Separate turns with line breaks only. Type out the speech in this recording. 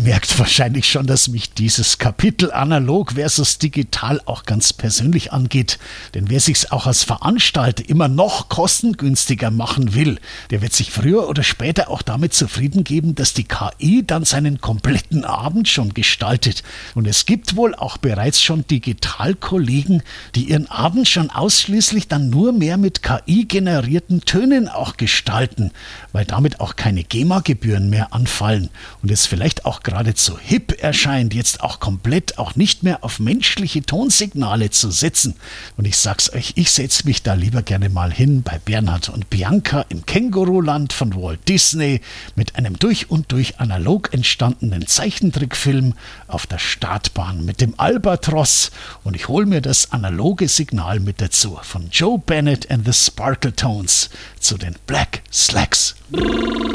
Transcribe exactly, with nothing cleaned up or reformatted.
merkt wahrscheinlich schon, dass mich dieses Kapitel analog versus digital auch ganz persönlich angeht. Denn wer sich's auch als Veranstalter immer noch kostengünstiger machen will, der wird sich früher oder später auch damit zufrieden geben, dass die K I dann seinen kompletten Abend schon gestaltet. Und es gibt wohl auch bereits schon Digitalkollegen, die ihren Abend schon ausschließlich dann nur mehr mit K I-generierten Tönen auch gestalten, weil damit auch keine GEMA-Gebühren mehr anfallen und es vielleicht auch geradezu hip erscheint, jetzt auch komplett auch nicht mehr auf menschliche Tonsignale zu setzen. Und ich sag's euch, ich setze mich da lieber gerne mal hin bei Bernhard und Bianca im Känguruland von Walt Disney mit einem durch und durch analog entstandenen Zeichentrickfilm auf der Startbahn mit dem Albatros und ich hole mir das analoge Signal mit dazu von Joe Bennett and the Sparkletones zu den Black Slacks.